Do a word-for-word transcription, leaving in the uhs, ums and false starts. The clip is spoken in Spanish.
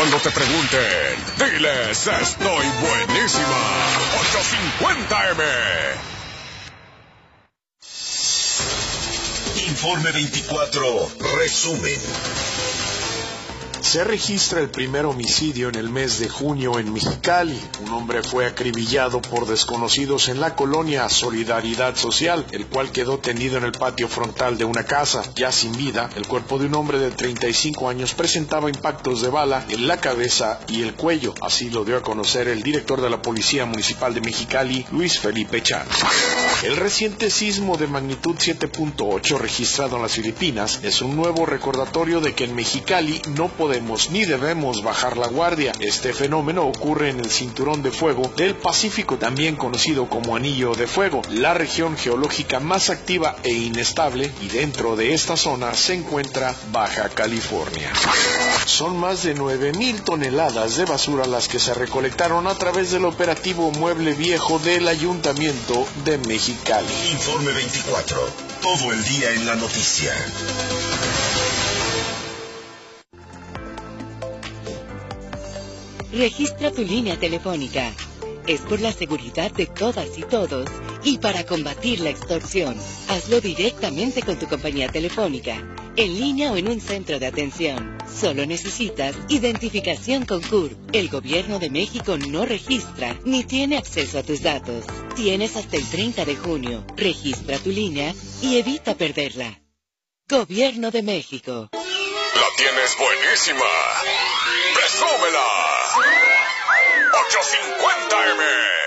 Cuando te pregunten, diles, estoy buenísima. ochocientos cincuenta eme. Informe veinticuatro, resumen. Se registra el primer homicidio en el mes de junio en Mexicali. Un hombre fue acribillado por desconocidos en la colonia Solidaridad Social, el cual quedó tendido en el patio frontal de una casa. Ya sin vida, el cuerpo de un hombre de treinta y cinco años presentaba impactos de bala en la cabeza y el cuello. Así lo dio a conocer el director de la Policía Municipal de Mexicali, Luis Felipe Chan. El reciente sismo de magnitud siete punto ocho registrado en las Filipinas es un nuevo recordatorio de que en Mexicali no podemos ni debemos bajar la guardia. Este fenómeno ocurre en el cinturón de fuego del Pacífico, también conocido como Anillo de Fuego, la región geológica más activa e inestable, y dentro de esta zona se encuentra Baja California. Son más de nueve mil toneladas de basura las que se recolectaron a través del operativo Mueble Viejo del Ayuntamiento de Mexicali. Informe veinticuatro, todo el día en la noticia. Registra tu línea telefónica. Es por la seguridad de todas y todos y para combatir la extorsión. Hazlo directamente con tu compañía telefónica, en línea o en un centro de atención. Solo necesitas identificación con C U R P. El Gobierno de México no registra ni tiene acceso a tus datos. Tienes hasta el treinta de junio. Registra tu línea y evita perderla. Gobierno de México. La tienes buenísima. ¡Presúmela! ochocientos cincuenta eme.